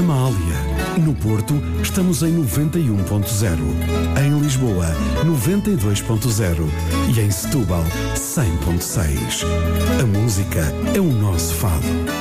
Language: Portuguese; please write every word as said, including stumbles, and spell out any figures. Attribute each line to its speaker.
Speaker 1: Amália. No Porto, estamos em noventa e um ponto zero. Em Lisboa, noventa e dois ponto zero. E em Setúbal, cem ponto seis. A música é o nosso fado.